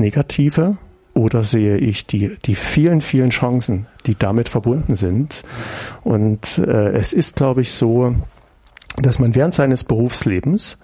Negative oder sehe ich die vielen, vielen Chancen, die damit verbunden sind? Und es ist, glaube ich, so, dass man während seines Berufslebens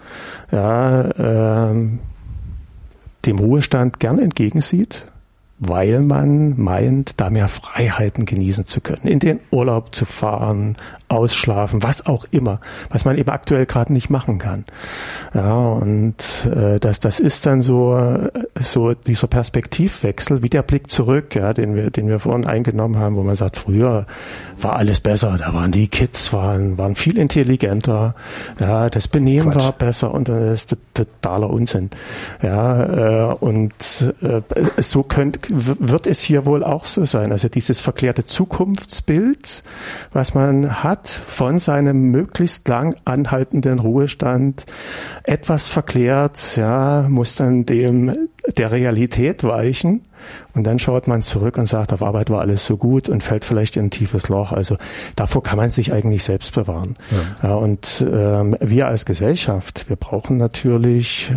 dem Ruhestand gern entgegensieht, weil man meint, da mehr Freiheiten genießen zu können, in den Urlaub zu fahren, ausschlafen, was auch immer, was man eben aktuell gerade nicht machen kann. Ja, und das ist dann so dieser Perspektivwechsel, wie der Blick zurück, ja, den wir vorhin eingenommen haben, wo man sagt, früher war alles besser, da waren die Kids waren viel intelligenter, ja, das Benehmen war besser und dann ist das totaler Unsinn. Ja, und so wird es hier wohl auch so sein. Also dieses verklärte Zukunftsbild, was man hat von seinem möglichst lang anhaltenden Ruhestand, etwas verklärt, ja, muss dann der Realität weichen. Und dann schaut man zurück und sagt, auf Arbeit war alles so gut und fällt vielleicht in ein tiefes Loch. Also davor kann man sich eigentlich selbst bewahren. Ja. Ja, und wir als Gesellschaft, wir brauchen natürlich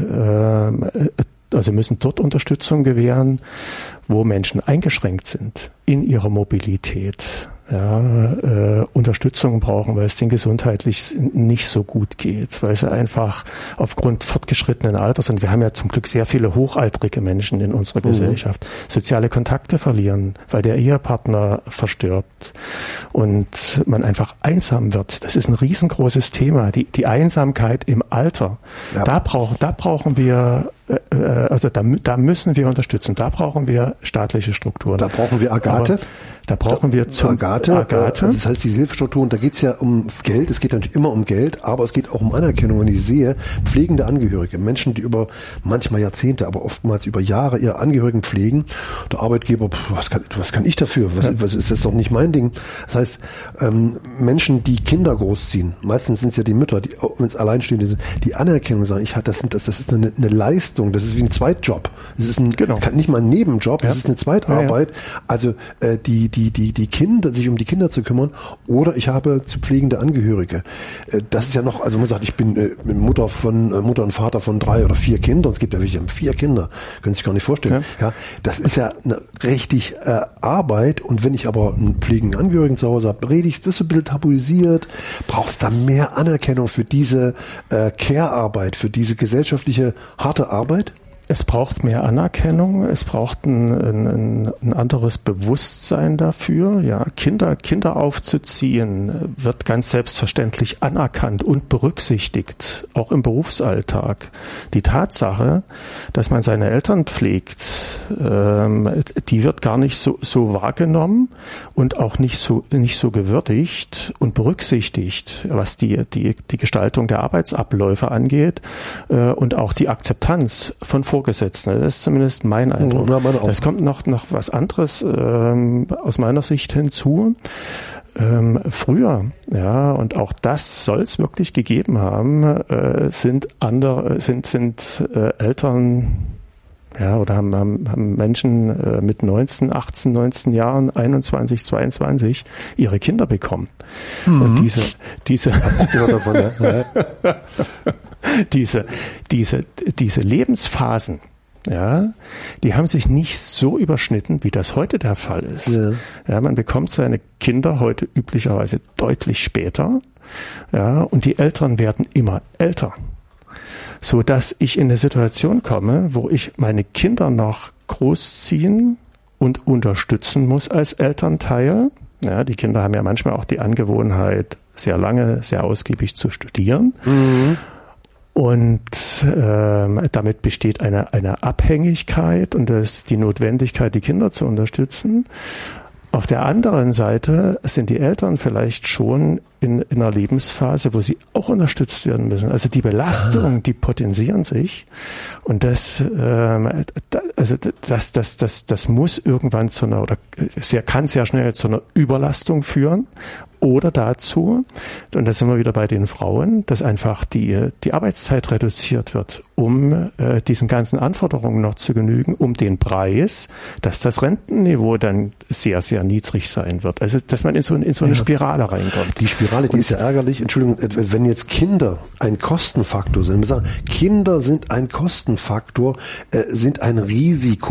also müssen dort Unterstützung gewähren, wo Menschen eingeschränkt sind in ihrer Mobilität. Ja, Unterstützung brauchen, weil es denen gesundheitlich nicht so gut geht, weil sie einfach aufgrund fortgeschrittenen Alters, und wir haben ja zum Glück sehr viele hochaltrige Menschen in unserer Gesellschaft, soziale Kontakte verlieren, weil der Ehepartner verstirbt und man einfach einsam wird. Das ist ein riesengroßes Thema, die Einsamkeit im Alter. Ja. Da brauchen wir also da müssen wir unterstützen. Da brauchen wir staatliche Strukturen. Da brauchen wir Agathe. Da brauchen wir Agathe. Das heißt, diese Hilfsstrukturen, da geht es ja um Geld. Es geht natürlich immer um Geld, aber es geht auch um Anerkennung. Wenn ich sehe, pflegende Angehörige, Menschen, die über manchmal Jahrzehnte, aber oftmals über Jahre ihre Angehörigen pflegen, der Arbeitgeber, was kann ich dafür? Was ist das doch nicht mein Ding? Das heißt, Menschen, die Kinder großziehen, meistens sind es ja die Mütter, die, wenn es Alleinstehende sind, die Anerkennung sagen, das ist eine Leistung, das ist wie ein Zweitjob. Das ist nicht mal ein Nebenjob, das ist eine Zweitarbeit. Ja. Also die Kinder, sich um die Kinder zu kümmern, oder ich habe zu pflegende Angehörige. Das ist ja noch, also man sagt, ich bin Mutter und Vater von 3 oder 4 Kindern. Es gibt ja wirklich 4 Kinder, können Sie sich gar nicht vorstellen. Ja, das ist ja eine richtig Arbeit. Und wenn ich aber einen pflegenden Angehörigen zu Hause habe, rede ich das ein bisschen tabuisiert, braucht es da mehr Anerkennung für diese Care-Arbeit, für diese gesellschaftliche harte Arbeit? Es braucht mehr Anerkennung, es braucht ein anderes Bewusstsein dafür. Ja, Kinder aufzuziehen wird ganz selbstverständlich anerkannt und berücksichtigt, auch im Berufsalltag. Die Tatsache, dass man seine Eltern pflegt, die wird gar nicht so wahrgenommen und auch nicht so gewürdigt und berücksichtigt, was die Gestaltung der Arbeitsabläufe angeht und auch die Akzeptanz von Vorgesetzten. Das ist zumindest mein Eindruck. Ja, es kommt noch was anderes aus meiner Sicht hinzu. Früher, ja, und auch das soll es wirklich gegeben haben, sind Eltern, ja, oder haben Menschen mit 18, 19 Jahren, 21, 22 ihre Kinder bekommen. Und diese Lebensphasen, ja, die haben sich nicht so überschnitten, wie das heute der Fall ist. Ja. Ja, man bekommt seine Kinder heute üblicherweise deutlich später, ja, und die Eltern werden immer älter, so dass ich in eine Situation komme, wo ich meine Kinder noch großziehen und unterstützen muss als Elternteil. Ja, die Kinder haben ja manchmal auch die Angewohnheit, sehr lange, sehr ausgiebig zu studieren. Mhm. Und damit besteht eine Abhängigkeit und das ist die Notwendigkeit, die Kinder zu unterstützen. Auf der anderen Seite sind die Eltern vielleicht schon in einer Lebensphase, wo sie auch unterstützt werden müssen. Also die Belastungen, die potenzieren sich und das muss irgendwann kann sehr schnell zu einer Überlastung führen. Oder dazu, und da sind wir wieder bei den Frauen, dass einfach die Arbeitszeit reduziert wird, um diesen ganzen Anforderungen noch zu genügen, um den Preis, dass das Rentenniveau dann sehr, sehr niedrig sein wird. Also, dass man in so eine Spirale reinkommt. Die Spirale, die ist ja ärgerlich. Entschuldigung, wenn jetzt Kinder ein Kostenfaktor sind, wir sagen, Kinder sind ein Kostenfaktor, sind ein Risiko.